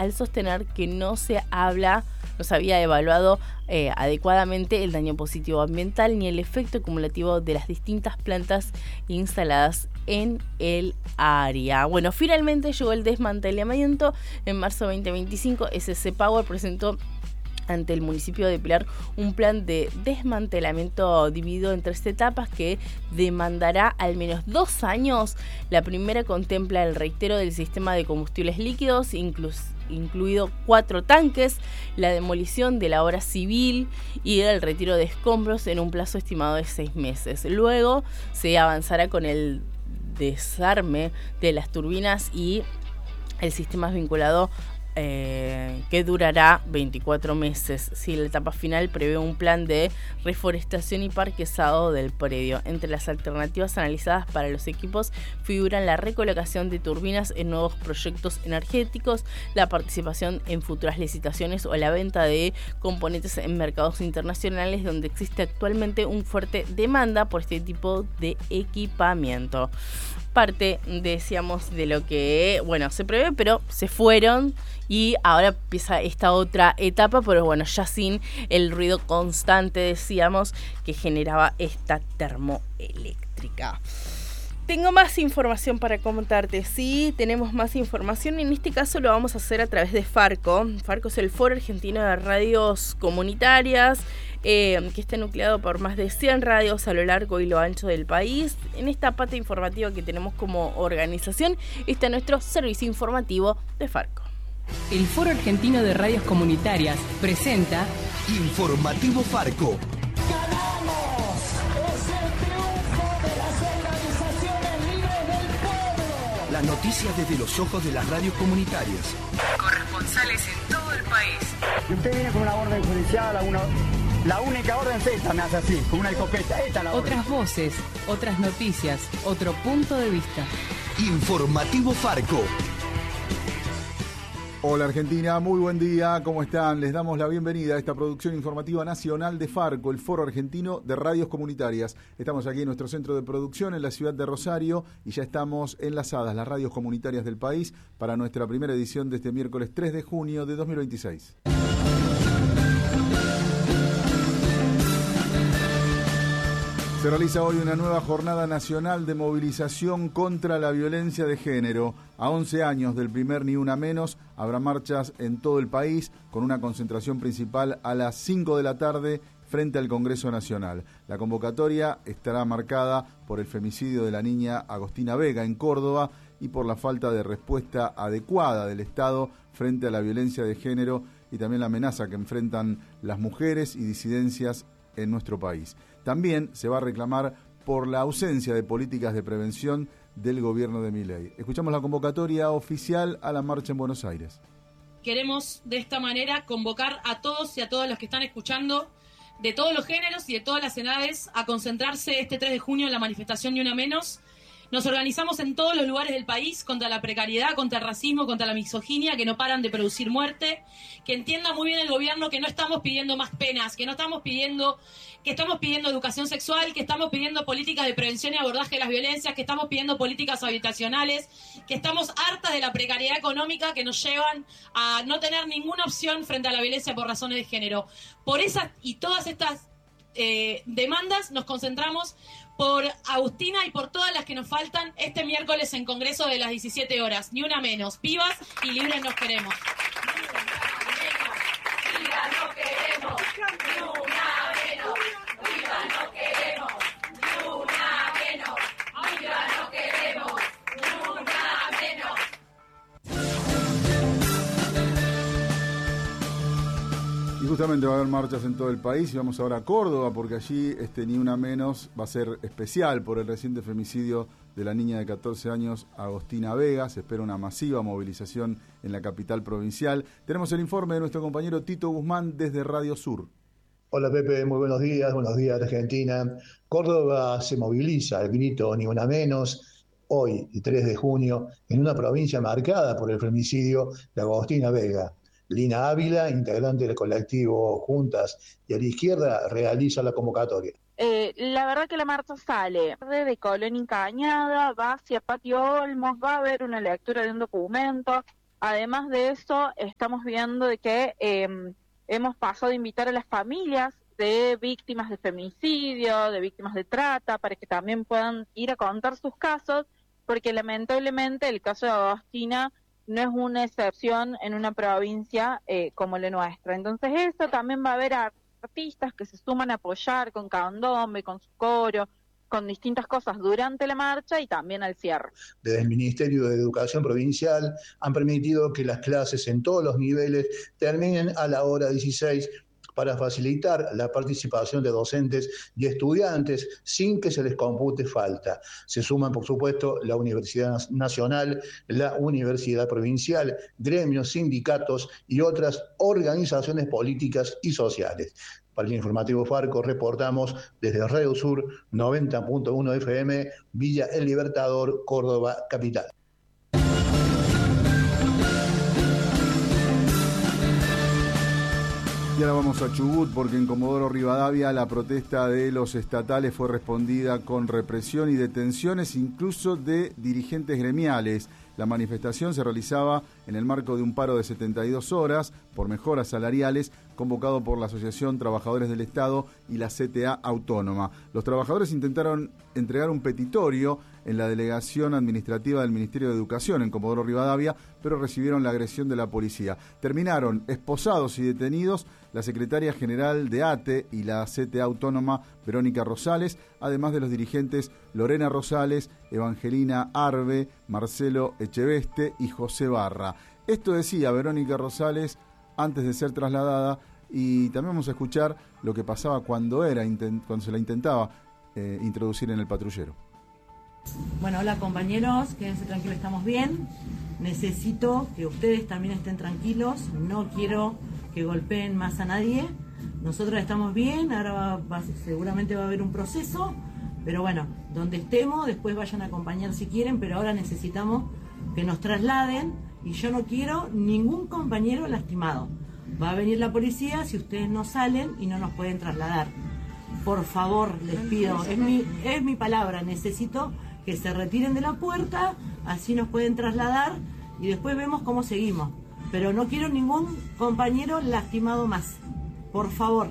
al sostener que no se había evaluado adecuadamente el daño positivo ambiental ni el efecto acumulativo de las distintas plantas instaladas en el área. Bueno, finalmente llegó el desmantelamiento. En marzo de 2025, SC Power presentó ante el municipio de Pilar un plan de desmantelamiento dividido en 3 etapas que demandará al menos 2 años. La primera contempla el reitero del sistema de combustibles líquidos, incluido 4 tanques, la demolición de la obra civil y el retiro de escombros en un plazo estimado de 6 meses. Luego se avanzará con el desarme de las turbinas y el sistema vinculado que durará 24 meses. Sí, la etapa final prevé un plan de reforestación y parquezado del predio. Entre las alternativas analizadas para los equipos figuran la recolocación de turbinas en nuevos proyectos energéticos, la participación en futuras licitaciones o la venta de componentes en mercados internacionales donde existe actualmente un fuerte demanda por este tipo de equipamiento. Parte, decíamos, de lo que, se prevé, pero se fueron y ahora empieza esta otra etapa, pero ya sin el ruido constante, decíamos, que generaba esta termoeléctrica. Tengo más información para contarte, sí, tenemos más información, en este caso lo vamos a hacer a través de Farco. Farco es el Foro Argentino de Radios Comunitarias, que está nucleado por más de 100 radios a lo largo y lo ancho del país. En esta pata informativa que tenemos como organización está nuestro servicio informativo de Farco. El Foro Argentino de Radios Comunitarias presenta Informativo Farco. ¡Ganamos! ¡Es el triunfo de las organizaciones libres del pueblo! Las noticias desde los ojos de las radios comunitarias. Corresponsales en todo el país. Y usted viene con una orden judicial, la única orden es esta, me hace así, con una escopeta. Esta es la orden. Otras voces, otras noticias, otro punto de vista. Informativo Farco. Hola Argentina, muy buen día, ¿cómo están? Les damos la bienvenida a esta producción informativa nacional de Farco, el Foro Argentino de Radios Comunitarias. Estamos aquí en nuestro centro de producción en la ciudad de Rosario y ya estamos enlazadas las radios comunitarias del país para nuestra primera edición de este miércoles 3 de junio de 2026. Se realiza hoy una nueva jornada nacional de movilización contra la violencia de género. A 11 años del primer Ni Una Menos, habrá marchas en todo el país con una concentración principal a las 5 de la tarde frente al Congreso Nacional. La convocatoria estará marcada por el femicidio de la niña Agostina Vega en Córdoba y por la falta de respuesta adecuada del Estado frente a la violencia de género y también la amenaza que enfrentan las mujeres y disidencias en nuestro país. También se va a reclamar por la ausencia de políticas de prevención del gobierno de Milei. Escuchamos la convocatoria oficial a la marcha en Buenos Aires. Queremos de esta manera convocar a todos y a todas los que están escuchando de todos los géneros y de todas las edades a concentrarse este 3 de junio en la manifestación Ni Una Menos. Nos organizamos en todos los lugares del país contra la precariedad, contra el racismo, contra la misoginia, que no paran de producir muerte. Que entienda muy bien el gobierno que no estamos pidiendo más penas, que estamos pidiendo educación sexual, que estamos pidiendo políticas de prevención y abordaje de las violencias, que estamos pidiendo políticas habitacionales, que estamos hartas de la precariedad económica que nos llevan a no tener ninguna opción frente a la violencia por razones de género. Por esas y todas estas demandas nos concentramos por Agustina y por todas las que nos faltan este miércoles en Congreso de las 17 horas. Ni una menos. Vivas y libres nos queremos. Vivas nos queremos. Ni una menos. Vivas nos queremos. Ni una menos. Vivas nos queremos. Ni una menos. Y justamente va a haber marchas en todo el país y vamos ahora a Córdoba porque allí Ni Una Menos va a ser especial por el reciente femicidio de la niña de 14 años Agostina Vega. Se espera una masiva movilización en la capital provincial. Tenemos el informe de nuestro compañero Tito Guzmán desde Radio Sur. Hola Pepe, muy buenos días Argentina. Córdoba se moviliza, el grito Ni Una Menos, hoy, el 3 de junio, en una provincia marcada por el femicidio de Agostina Vega. Lina Ávila, integrante del colectivo Juntas y a la Izquierda, realiza la convocatoria. La verdad que la marcha sale de Colón y Cañada, va hacia Patio Olmos, va a haber una lectura de un documento, Además de eso, estamos viendo de que hemos pasado a invitar a las familias de víctimas de femicidio, de víctimas de trata, para que también puedan ir a contar sus casos, porque lamentablemente el caso de Agostina no es una excepción en una provincia como la nuestra. Entonces eso también va a haber artistas que se suman a apoyar con candombe, con su coro, con distintas cosas durante la marcha y también al cierre. Desde el Ministerio de Educación Provincial han permitido que las clases en todos los niveles terminen a la hora 16 para facilitar la participación de docentes y estudiantes sin que se les compute falta. Se suman, por supuesto, la Universidad Nacional, la Universidad Provincial, gremios, sindicatos y otras organizaciones políticas y sociales. Para el Informativo Farco reportamos desde Radio Sur 90.1 FM, Villa El Libertador, Córdoba, capital. Y ahora vamos a Chubut, porque en Comodoro Rivadavia la protesta de los estatales fue respondida con represión y detenciones incluso de dirigentes gremiales. La manifestación se realizaba en el marco de un paro de 72 horas por mejoras salariales convocado por la Asociación Trabajadores del Estado y la CTA Autónoma. Los trabajadores intentaron entregar un petitorio en la delegación administrativa del Ministerio de Educación en Comodoro Rivadavia, pero recibieron la agresión de la policía. Terminaron esposados y detenidos la secretaria general de ATE y la CTA Autónoma, Verónica Rosales, además de los dirigentes Lorena Rosales, Evangelina Arbe, Marcelo Echeveste y José Barra. Esto decía Verónica Rosales antes de ser trasladada, y también vamos a escuchar lo que pasaba cuando se la intentaba introducir en el patrullero. Bueno, hola compañeros, quédense tranquilos, estamos bien. Necesito que ustedes también estén tranquilos, no quiero que golpeen más a nadie. Nosotros estamos bien, ahora seguramente va a haber un proceso, pero bueno, donde estemos, después vayan a acompañar si quieren, pero ahora necesitamos que nos trasladen y yo no quiero ningún compañero lastimado. Va a venir la policía si ustedes no salen y no nos pueden trasladar. Por favor, les pido, es mi palabra, necesito que se retiren de la puerta, así nos pueden trasladar y después vemos cómo seguimos. Pero no quiero ningún compañero lastimado más. Por favor.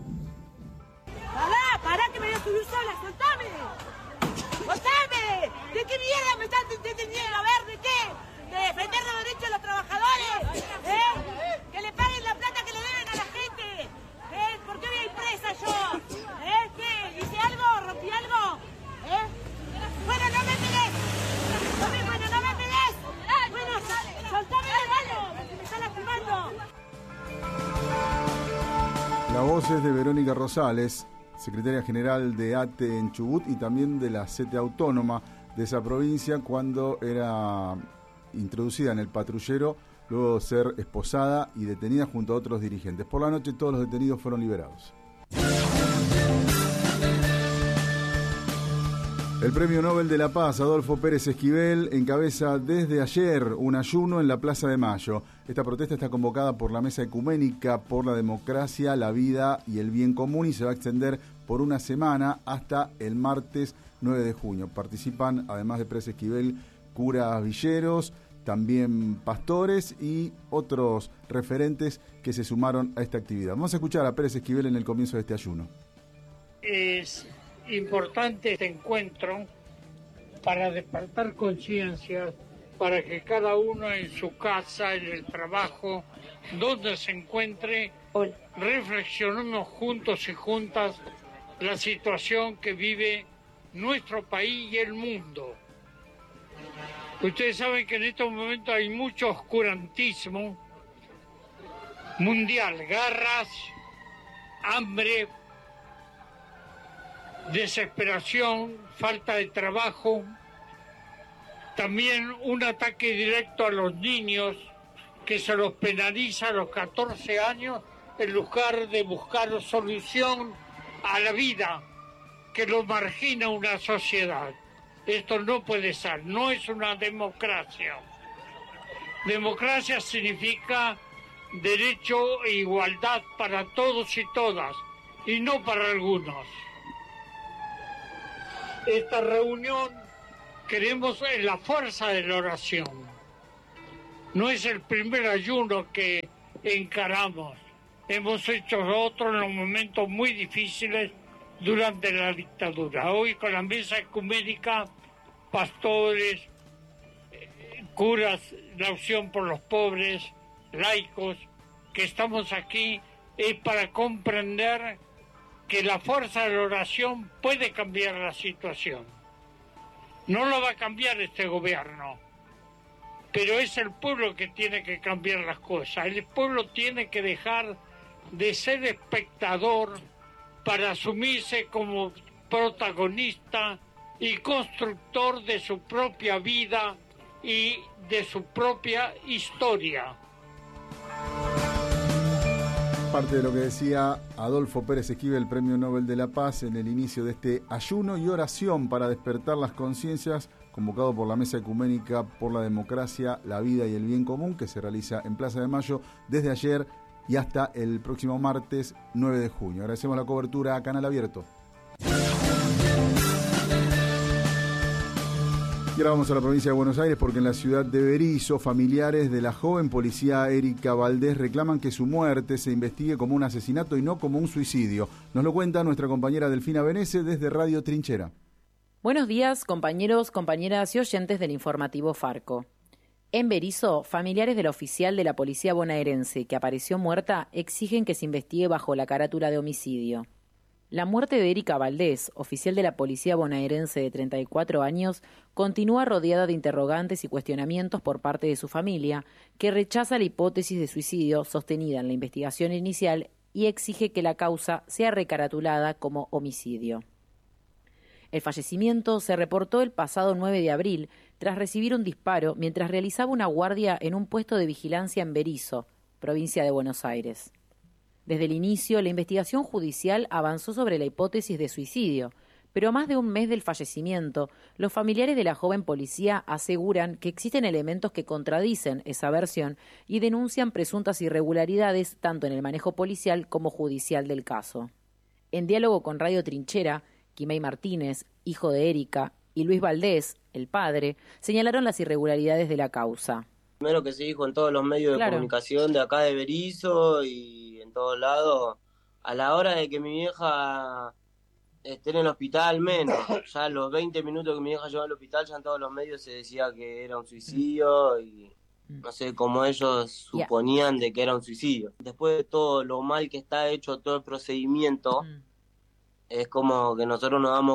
¡Pará que me voy a subir sola! ¡Soltame! ¡Soltame! ¿De qué mierda me están deteniendo? A ver, ¿de qué? ¿De defender los derechos de los trabajadores? ¿Que le paguen la plata que le deben a la gente? ¿Por qué voy a ir presa yo? ¿Qué? ¿Hice algo? ¿Rompí algo? Bueno, no me pegues. Bueno, no me pegues. Bueno, soltame la mano, que me está lastimando. La voz es de Verónica Rosales, secretaria general de ATE en Chubut y también de la CTA Autónoma de esa provincia, cuando era introducida en el patrullero luego de ser esposada y detenida junto a otros dirigentes. Por la noche todos los detenidos fueron liberados. El Premio Nobel de la Paz, Adolfo Pérez Esquivel, encabeza desde ayer un ayuno en la Plaza de Mayo. Esta protesta está convocada por la Mesa Ecuménica por la Democracia, la Vida y el Bien Común y se va a extender por una semana hasta el martes 9 de junio. Participan, además de Pérez Esquivel, curas villeros, también pastores y otros referentes que se sumaron a esta actividad. Vamos a escuchar a Pérez Esquivel en el comienzo de este ayuno. Es importante este encuentro para despertar conciencias, para que cada uno en su casa, en el trabajo, donde se encuentre, reflexionemos juntos y juntas la situación que vive nuestro país y el mundo. Ustedes saben que en estos momentos hay mucho oscurantismo mundial, guerras, hambre, desesperación, falta de trabajo, también un ataque directo a los niños que se los penaliza a los 14 años en lugar de buscar solución a la vida que los margina una sociedad. Esto no puede ser, no es una democracia. Democracia significa derecho e igualdad para todos y todas, y no para algunos. Esta reunión queremos en la fuerza de la oración. No es el primer ayuno que encaramos. Hemos hecho otros en los momentos muy difíciles durante la dictadura. Hoy con la mesa ecuménica, pastores, curas, la opción por los pobres, laicos, que estamos aquí, es para comprender que la fuerza de la oración puede cambiar la situación. No lo va a cambiar este gobierno, pero es el pueblo que tiene que cambiar las cosas. El pueblo tiene que dejar de ser espectador para asumirse como protagonista y constructor de su propia vida y de su propia historia. Parte de lo que decía Adolfo Pérez Esquivel, Premio Nobel de la Paz, en el inicio de este ayuno y oración para despertar las conciencias, convocado por la Mesa Ecuménica por la Democracia, la Vida y el Bien Común, que se realiza en Plaza de Mayo desde ayer y hasta el próximo martes 9 de junio. Agradecemos la cobertura a Canal Abierto. Y ahora vamos a la provincia de Buenos Aires, porque en la ciudad de Berisso, familiares de la joven policía Erika Valdés reclaman que su muerte se investigue como un asesinato y no como un suicidio. Nos lo cuenta nuestra compañera Delfina Benese desde Radio Trinchera. Buenos días, compañeros, compañeras y oyentes del informativo Farco. En Berisso, familiares del oficial de la policía bonaerense que apareció muerta exigen que se investigue bajo la carátula de homicidio. La muerte de Erika Valdés, oficial de la policía bonaerense de 34 años, continúa rodeada de interrogantes y cuestionamientos por parte de su familia, que rechaza la hipótesis de suicidio sostenida en la investigación inicial y exige que la causa sea recaratulada como homicidio. El fallecimiento se reportó el pasado 9 de abril tras recibir un disparo mientras realizaba una guardia en un puesto de vigilancia en Berisso, provincia de Buenos Aires. Desde el inicio, la investigación judicial avanzó sobre la hipótesis de suicidio, pero a más de un mes del fallecimiento, los familiares de la joven policía aseguran que existen elementos que contradicen esa versión y denuncian presuntas irregularidades tanto en el manejo policial como judicial del caso. En diálogo con Radio Trinchera, Quimei Martínez, hijo de Erika, y Luis Valdés, el padre, señalaron las irregularidades de la causa. Primero que se dijo en todos los medios de comunicación de acá de Berisso y en todos lados, a la hora de que mi vieja esté en el hospital, menos. Ya a los 20 minutos que mi vieja llegó al hospital, ya en todos los medios se decía que era un suicidio y no sé cómo ellos suponían de que era un suicidio. Después de todo lo mal que está hecho todo el procedimiento, es como que nosotros nos damos